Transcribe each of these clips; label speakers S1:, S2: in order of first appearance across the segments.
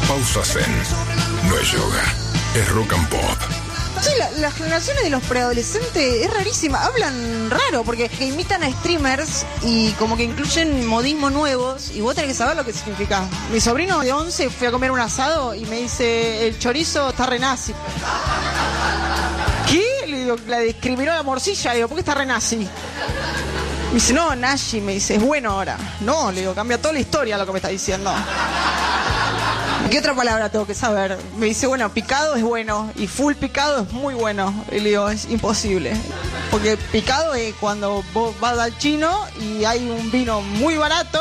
S1: Pausa Zen. No es yoga, es rock and pop.
S2: Sí, las generaciones de los preadolescentes es rarísima, hablan raro porque imitan a streamers y como que incluyen modismos nuevos y vos tenés que saber lo que significa. Mi sobrino de 11 fui a comer un asado y me dice, el chorizo está renazi. ¿Qué? Le digo, la discriminó la morcilla, le digo, ¿por qué está renazi? Me dice, no, Nashi, me dice, es bueno ahora. No, le digo, cambia toda la historia lo que me está diciendo. ¿Qué otra palabra tengo que saber? Me dice, bueno, picado es bueno y full picado es muy bueno. Y le digo, es imposible. Porque picado es cuando vos vas al chino y hay un vino muy barato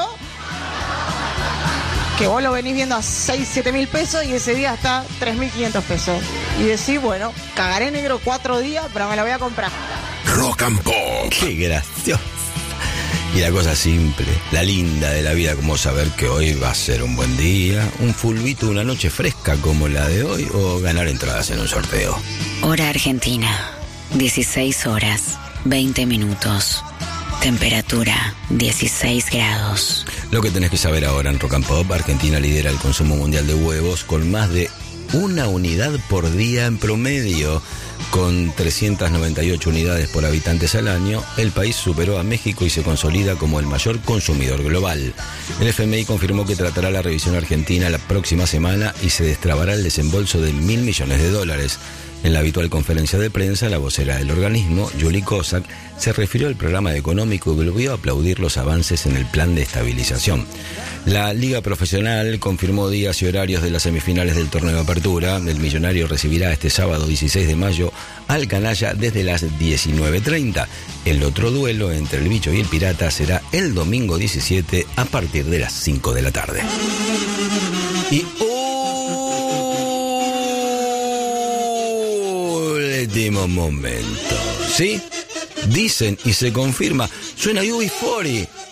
S2: que vos lo venís viendo a 6, 7 mil pesos y ese día está 3.500 pesos. Y decís, bueno, cagaré negro 4 días, pero me la voy a comprar.
S1: Rock and pop.
S3: Qué gracioso. Y la cosa simple, la linda de la vida, como saber que hoy va a ser un buen día, un fulbito, una noche fresca como la de hoy, o ganar entradas en un sorteo.
S4: Hora Argentina, 16 horas, 20 minutos. Temperatura, 16 grados.
S3: Lo que tenés que saber ahora en Rock and Pop: Argentina lidera el consumo mundial de huevos con más de 1 unidad por día en promedio. Con 398 unidades por habitantes al año, el país superó a México y se consolida como el mayor consumidor global. El FMI confirmó que tratará la revisión argentina la próxima semana y se destrabará el desembolso de $1.000 millones. En la habitual conferencia de prensa, la vocera del organismo, Julie Kozak, se refirió al programa económico y volvió a aplaudir los avances en el plan de estabilización. La Liga Profesional confirmó días y horarios de las semifinales del torneo de apertura. El Millonario recibirá este sábado 16 de mayo al Canalla desde las 19:30. El otro duelo entre el Bicho y el Pirata será el domingo 17 a partir de las 5 de la tarde. Y último momento, ¿sí? Dicen y se confirma, suena UB40.